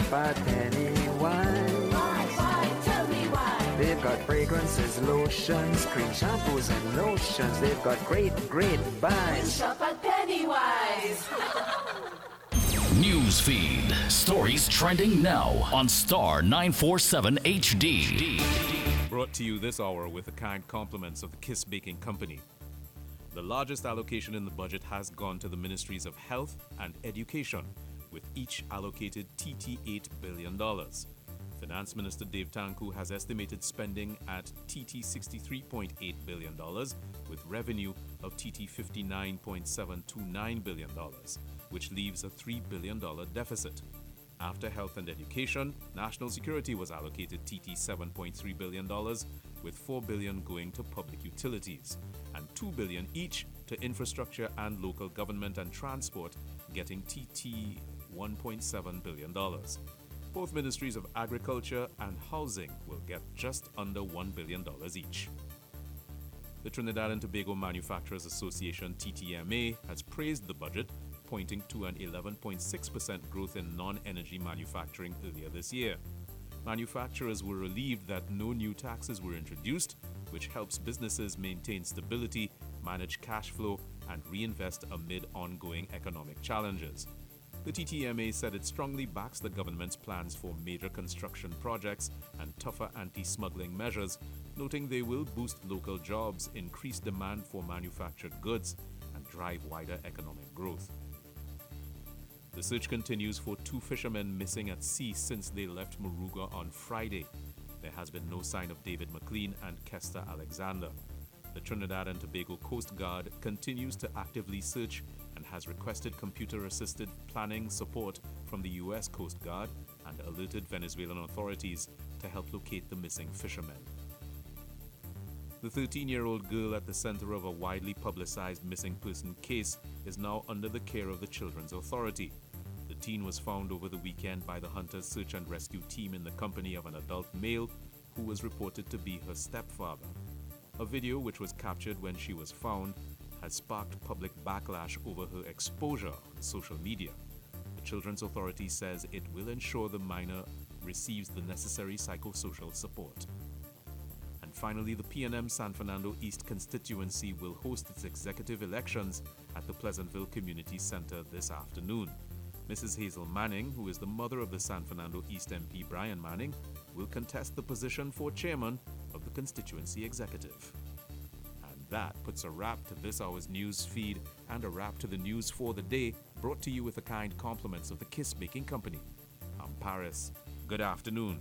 at Pennywise. Why? Tell me why. They've got fragrances, lotions, cream, shampoos, and lotions. They've got great buys. Shop at Pennywise. Newsfeed. Stories trending now on Star 947 HD. Brought to you this hour with the kind compliments of the Kiss Baking Company. The largest allocation in the budget has gone to the Ministries of Health and Education, with each allocated $8 billion. Finance Minister Dave Tanku has estimated spending at $63.8 billion, with revenue of $59.729 billion, which leaves a $3 billion deficit. After health and education, national security was allocated $7.3 billion, with $4 billion going to public utilities, and $2 billion each to infrastructure and local government and transport, getting $1.7 billion. Both ministries of agriculture and housing will get just under $1 billion each. The Trinidad and Tobago Manufacturers Association, TTMA, has praised the budget, pointing to an 11.6% growth in non-energy manufacturing earlier this year. Manufacturers were relieved that no new taxes were introduced, which helps businesses maintain stability, manage cash flow, and reinvest amid ongoing economic challenges. The TTMA said it strongly backs the government's plans for major construction projects and tougher anti-smuggling measures, noting they will boost local jobs, increase demand for manufactured goods, and drive wider economic growth. The search continues for 2 fishermen missing at sea since they left Moruga on Friday. There has been no sign of David McLean and Kester Alexander. The Trinidad and Tobago Coast Guard continues to actively search and has requested computer-assisted planning support from the U.S. Coast Guard and alerted Venezuelan authorities to help locate the missing fishermen. The 13-year-old girl at the center of a widely publicized missing person case is now under the care of the Children's Authority. The teen was found over the weekend by the Hunters Search and Rescue Team in the company of an adult male who was reported to be her stepfather. A video which was captured when she was found has sparked public backlash over her exposure on social media. The Children's Authority says it will ensure the minor receives the necessary psychosocial support. And finally, the PNM San Fernando East constituency will host its executive elections at the Pleasantville Community Center this afternoon. Mrs. Hazel Manning, who is the mother of the San Fernando East MP Brian Manning, will contest the position for chairman of the constituency executive. And that puts a wrap to this hour's news feed and a wrap to the news for the day, brought to you with the kind compliments of the Kiss Baking Company. I'm Paris. Good afternoon.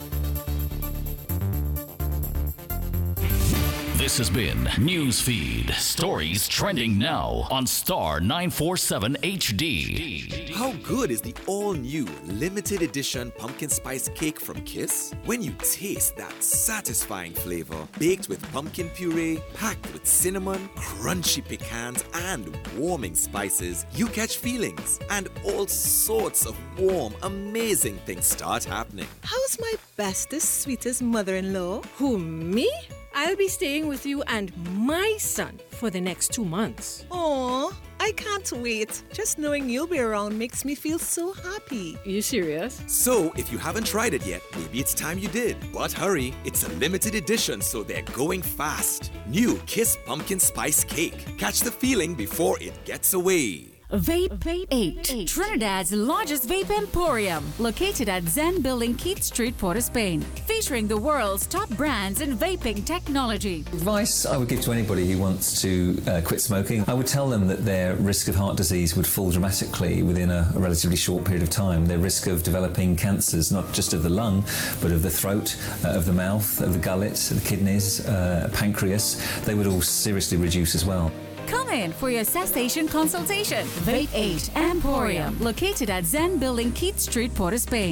This has been Newsfeed. Stories trending now on Star 947 HD. How good is the all-new limited edition pumpkin spice cake from Kiss? When you taste that satisfying flavor, baked with pumpkin puree, packed with cinnamon, crunchy pecans, and warming spices, you catch feelings, and all sorts of warm, amazing things start happening. How's my bestest, sweetest mother-in-law? Who, me? I'll be staying with you and my son for the next 2 months. Aw, I can't wait. Just knowing you'll be around makes me feel so happy. Are you serious? So, if you haven't tried it yet, maybe it's time you did. But hurry, it's a limited edition, so they're going fast. New Kiss Pumpkin Spice Cake. Catch the feeling before it gets away. Vape 8, Trinidad's largest vape emporium, located at Zen Building, Keith Street, Port of Spain, featuring the world's top brands in vaping technology. Advice I would give to anybody who wants to quit smoking, I would tell them that their risk of heart disease would fall dramatically within a relatively short period of time. Their risk of developing cancers, not just of the lung, but of the throat, of the mouth, of the gullet, the kidneys, pancreas, they would all seriously reduce as well. Come in for your cessation consultation. Vape 8 Emporium, located at Zen Building, Keith Street, Port of Spain.